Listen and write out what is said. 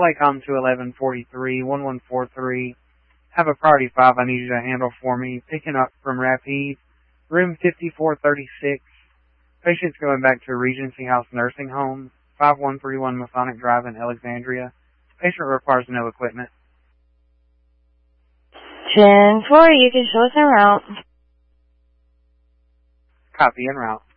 LACOM to 1143, 1143. Have a priority 5 I need you to handle for me. Picking up from Rapide, room 5436. Patient's going back to Regency House Nursing Home, 5131 Masonic Drive in Alexandria. Patient requires no equipment. 10-4, you can show us en route. Copy, en route.